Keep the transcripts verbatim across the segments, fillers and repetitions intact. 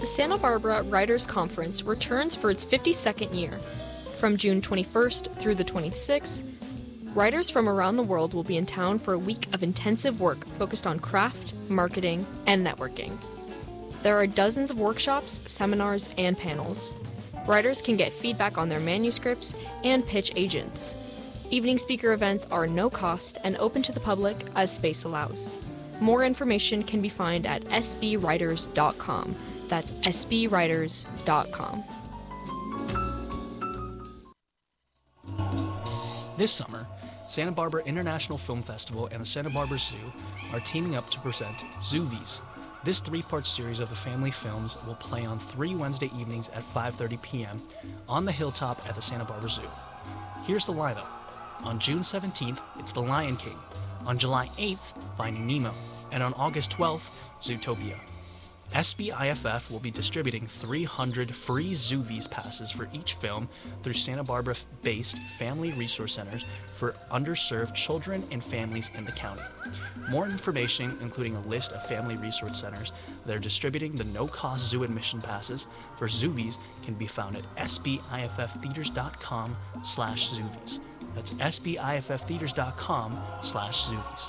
The Santa Barbara Writers' Conference returns for its fifty-second year. From June twenty-first through the twenty-sixth, writers from around the world will be in town for a week of intensive work focused on craft, marketing, and networking. There are dozens of workshops, seminars, and panels. Writers can get feedback on their manuscripts and pitch agents. Evening speaker events are no cost and open to the public as space allows. More information can be found at s b writers dot com. That's s b writers dot com. This summer, Santa Barbara International Film Festival and the Santa Barbara Zoo are teaming up to present Zoovies. This three-part series of the family films will play on three Wednesday evenings at five thirty p.m. on the hilltop at the Santa Barbara Zoo. Here's the lineup. On June seventeenth, it's The Lion King. On July eighth, Finding Nemo. And on August twelfth, Zootopia. S B I F F will be distributing three hundred free Zoovies passes for each film through Santa Barbara-based family resource centers for underserved children and families in the county. More information, including a list of family resource centers that are distributing the no-cost zoo admission passes for Zoovies, can be found at s b i f f theaters dot com slash Zoovies. That's s b i f f theaters dot com slash Zoovies.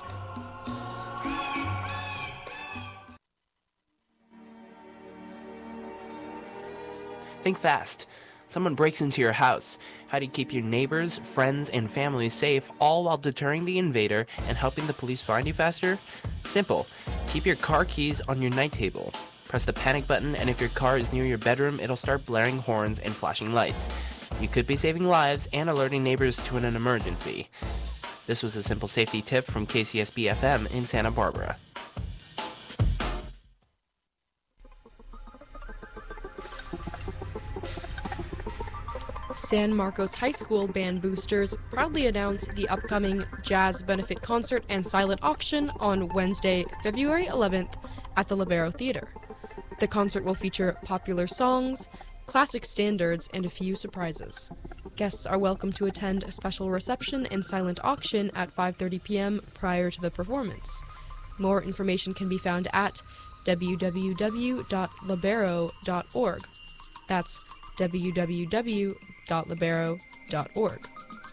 Think fast. Someone breaks into your house. How do you keep your neighbors, friends, and family safe, all while deterring the invader and helping the police find you faster? Simple. Keep your car keys on your night table. Press the panic button, and if your car is near your bedroom, it'll start blaring horns and flashing lights. You could be saving lives and alerting neighbors to an emergency. This was a simple safety tip from K C S B F M in Santa Barbara. San Marcos High School Band Boosters proudly announce the upcoming Jazz Benefit Concert and Silent Auction on Wednesday, February eleventh at the Libero Theater. The concert will feature popular songs, classic standards, and a few surprises. Guests are welcome to attend a special reception and silent auction at five thirty p.m. prior to the performance. More information can be found at w w w dot libero dot org. That's w w w dot libero dot org.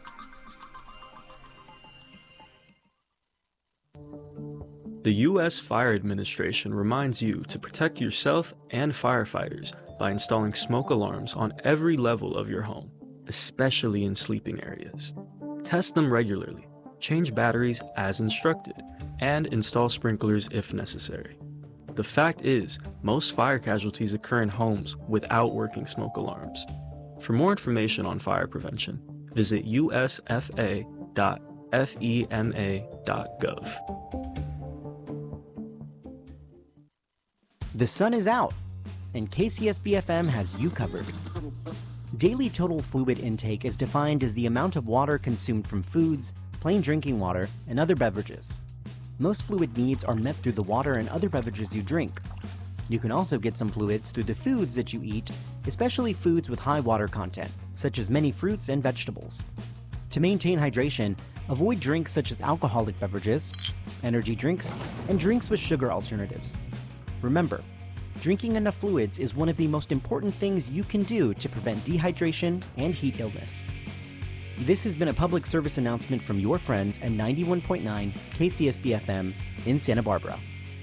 The U S Fire Administration reminds you to protect yourself and firefighters by installing smoke alarms on every level of your home, especially in sleeping areas. Test them regularly, change batteries as instructed, and install sprinklers if necessary. The fact is, most fire casualties occur in homes without working smoke alarms. For more information on fire prevention, visit u s f a dot f e m a dot gov. The sun is out, and K C S B F M has you covered. Daily total fluid intake is defined as the amount of water consumed from foods, plain drinking water, and other beverages. Most fluid needs are met through the water and other beverages you drink. You can also get some fluids through the foods that you eat, especially foods with high water content, such as many fruits and vegetables. To maintain hydration, avoid drinks such as alcoholic beverages, energy drinks, and drinks with sugar alternatives. Remember, drinking enough fluids is one of the most important things you can do to prevent dehydration and heat illness. This has been a public service announcement from your friends at ninety-one point nine K C S B F M in Santa Barbara.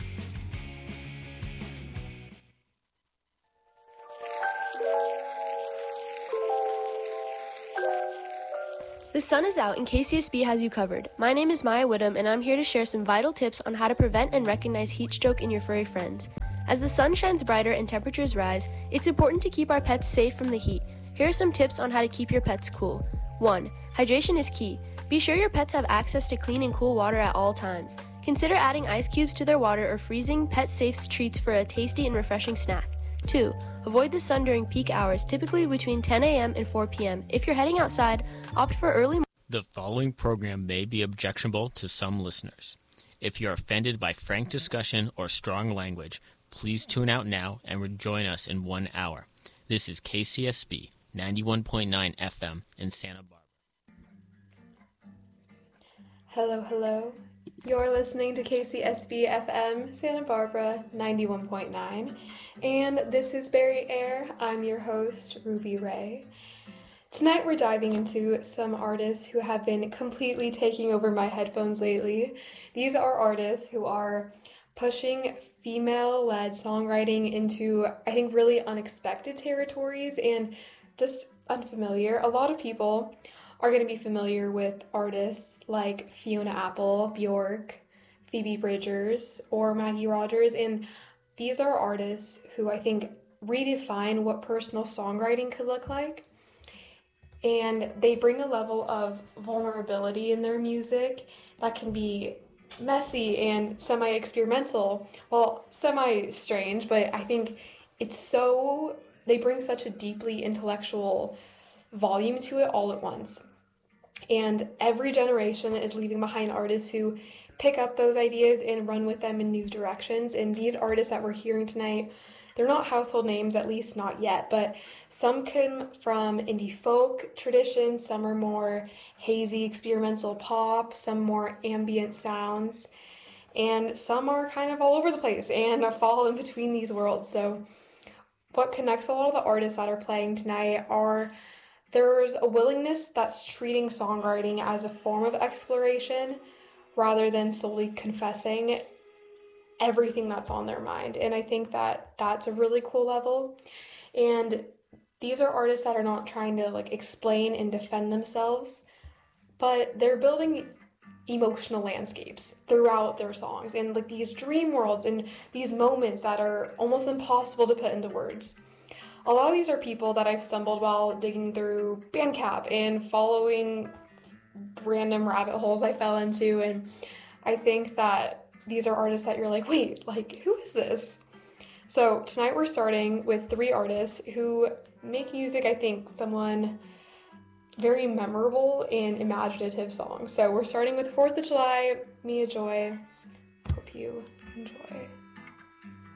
The sun is out and K C S B has you covered. My name is Maya Whittam and I'm here to share some vital tips on how to prevent and recognize heat stroke in your furry friends. As the sun shines brighter and temperatures rise, it's important to keep our pets safe from the heat. Here are some tips on how to keep your pets cool. one. Hydration is key. Be sure your pets have access to clean and cool water at all times. Consider adding ice cubes to their water or freezing pet-safe treats for a tasty and refreshing snack. two. Avoid the sun during peak hours, typically between ten a.m. and four p.m. If you're heading outside, opt for early. The following program may be objectionable to some listeners. If you're offended by frank discussion or strong language, please tune out now and rejoin us in one hour. This is K C S B ninety-one point nine F M in Santa Barbara. Hello, hello. You're listening to K C S B F M Santa Barbara ninety-one point nine, and this is Berry Air. I'm your host, Ruby Ray. Tonight we're diving into some artists who have been completely taking over my headphones lately. These are artists who are pushing female-led songwriting into, I think, really unexpected territories and just unfamiliar. A lot of people are going to be familiar with artists like Fiona Apple, Bjork, Phoebe Bridgers, or Maggie Rogers, and these are artists who I think redefine what personal songwriting could look like, and they bring a level of vulnerability in their music that can be messy and semi-experimental, well, semi-strange, but I think it's so, they bring such a deeply intellectual volume to it all at once. And every generation is leaving behind artists who pick up those ideas and run with them in new directions. And these artists that we're hearing tonight, they're not household names, at least not yet, but some come from indie folk traditions, some are more hazy experimental pop, some more ambient sounds, and some are kind of all over the place and fall in between these worlds. So what connects a lot of the artists that are playing tonight are there's a willingness that's treating songwriting as a form of exploration rather than solely confessing everything that's on their mind. And I think that that's a really cool level. And these are artists that are not trying to like explain and defend themselves, but they're building emotional landscapes throughout their songs and like these dream worlds and these moments that are almost impossible to put into words. A lot of these are people that I've stumbled while digging through Bandcamp and following random rabbit holes I fell into, and I think that these are artists that you're like, wait, like, who is this? So tonight we're starting with three artists who make music, I think, someone very memorable and imaginative songs. So we're starting with fourth of July, Mia Joy. Hope you enjoy.